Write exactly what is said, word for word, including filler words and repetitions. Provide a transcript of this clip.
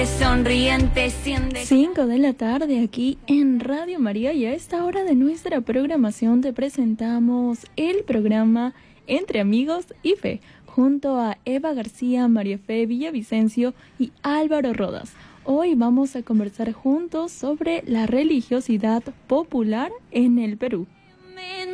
Sonriente, siente. cinco de la tarde aquí en Radio María, y a esta hora de nuestra programación te presentamos el programa Entre Amigos y Fe, junto a Eva García, María Fe Villavicencio y Álvaro Rodas. Hoy vamos a conversar juntos sobre la religiosidad popular en el Perú.